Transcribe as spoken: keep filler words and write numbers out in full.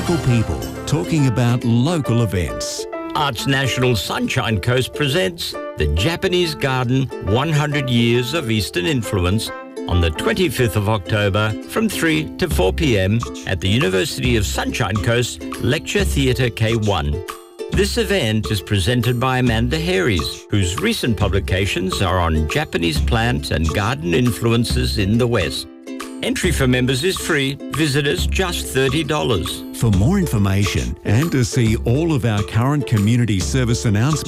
Local people talking about local events. Arts National Sunshine Coast presents the Japanese Garden one hundred Years of Eastern Influence on the twenty-fifth of October from three to four p m at the University of Sunshine Coast Lecture Theatre K one. This event is presented by Amanda Harries, whose recent publications are on Japanese plant and garden influences in the West. Entry for members is free, visitors just thirty dollars. For more information and to see all of our current community service announcements,